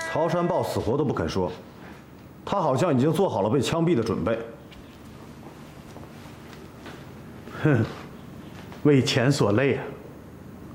曹山豹死活都不肯说，他好像已经做好了被枪毙的准备。 哼，为钱所累啊！